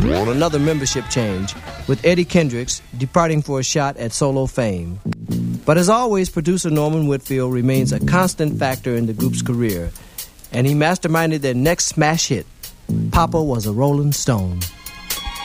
on another membership change, with Eddie Kendricks departing for a shot at solo fame. But as always, producer Norman Whitfield remains a constant factor in the group's career, and he masterminded their next smash hit, Papa Was a Rolling Stone.